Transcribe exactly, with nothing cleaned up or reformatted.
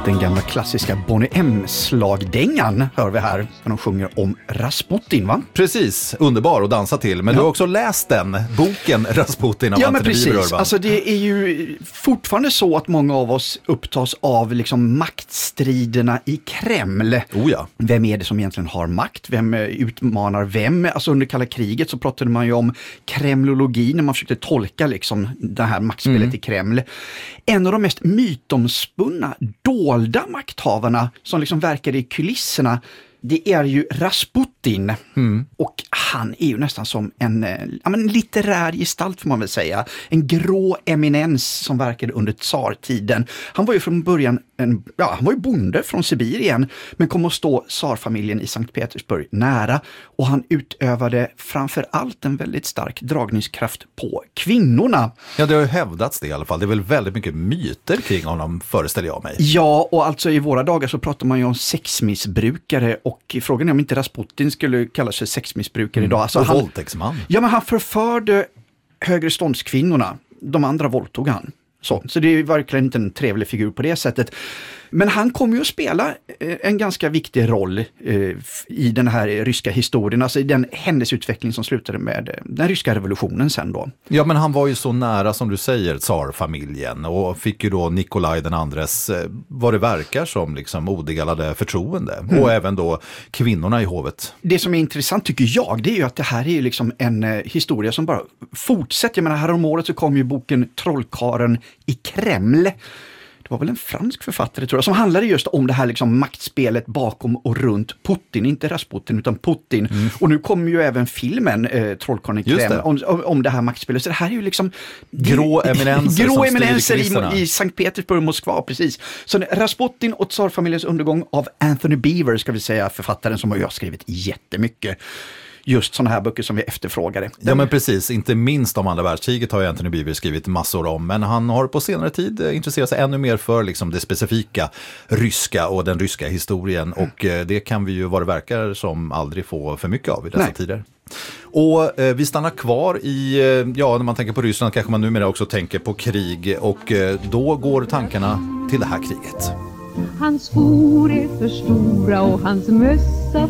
Den gamla klassiska Bonnie M-slagdängan hör vi här när de sjunger om Rasputin, va? Precis, underbar att dansa till. Men ja. Du har också läst den, boken Rasputin av ja, Anthony Beaver Urban. Ja, men alltså det är ju fortfarande så att många av oss upptas av liksom maktstriderna i Kreml. Oh ja. Vem är det som egentligen har makt? Vem utmanar vem? Alltså under kalla kriget så pratade man ju om kremlologi när man försökte tolka liksom det här maktspelet mm. i Kreml. En av de mest mytomspunna, dolda makthavarna som liksom verkar i kulisserna, det är ju Rasputin. Mm. Och han är ju nästan som en, ja, men litterär gestalt får man väl säga. En grå eminens som verkade under tsartiden. Han var ju från början en, ja, han var ju bonde från Sibirien, men kom att stå tsarfamiljen i Sankt Petersburg nära. Och han utövade framför allt en väldigt stark dragningskraft på kvinnorna. Ja, det har ju hävdats det i alla fall. Det är väl väldigt mycket myter kring honom, föreställer jag mig. Ja, och alltså i våra dagar så pratar man ju om sexmissbrukare, och frågan är om inte Rasputin skulle kalla sig sexmissbrukare mm. idag. Alltså och han, våldtäktsman. Ja, men han förförde högre ståndskvinnorna. De andra våldtog han. Så, så det är verkligen inte en trevlig figur på det sättet. Men han kommer ju att spela en ganska viktig roll eh, i den här ryska historien, alltså i den händelseutveckling som slutade med den ryska revolutionen sen då. Ja, men han var ju så nära, som du säger, tsarfamiljen, och fick ju då Nikolaj den andres, vad det verkar som, liksom odelade förtroende. Mm. Och även då kvinnorna i hovet. Det som är intressant tycker jag, det är ju att det här är ju liksom en eh, historia som bara fortsätter. Jag menar, här om året så kom ju boken Trollkaren i Kreml. Det var väl en fransk författare tror jag, som handlade just om det här liksom maktspelet bakom och runt Putin, inte Rasputin utan Putin. Mm. Och nu kommer ju även filmen eh, Trollkarlen i Kreml om, om, om det här maktspelet. Så det här är ju liksom grå eminenser, grå eminenser i, i Sankt Petersburg och Moskva, precis. Så Rasputin och tsarfamiljens undergång av Anthony Beaver, ska vi säga, författaren som har skrivit jättemycket. Just sådana här böcker som vi efterfrågade. Ja, men precis. Inte minst om andra världskriget har ju Anthony Beaver skrivit massor om. Men han har på senare tid intresserat sig ännu mer för liksom det specifika ryska och den ryska historien. Mm. Och det kan vi ju, vad det verkar, som aldrig få för mycket av i dessa Nej. tider. Och eh, vi stannar kvar i, eh, ja, när man tänker på Ryssland kanske man numera också tänker på krig. Och eh, då går tankarna till det här kriget. Hans skor är för stora och hans mössa